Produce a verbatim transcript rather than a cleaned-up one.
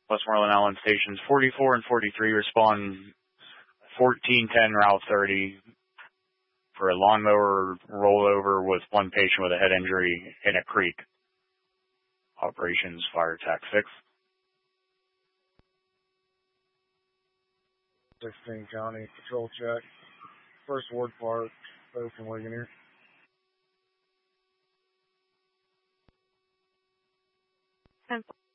Westmoreland Allen stations forty-four and forty-three respond fourteen ten Route thirty for a lawnmower rollover with one patient with a head injury in a creek. Operations Fire Tac six. sixteen County Patrol check. First Ward Park, both from Ligonier. ten